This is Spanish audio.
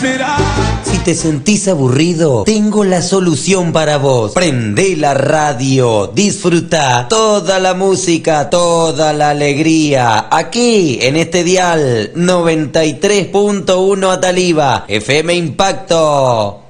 será. Si te sentís aburrido, tengo la solución para vos. Prendé la radio, disfruta toda la música, toda la alegría. Aquí, en este dial 93.1 Ataliva, FM Impacto.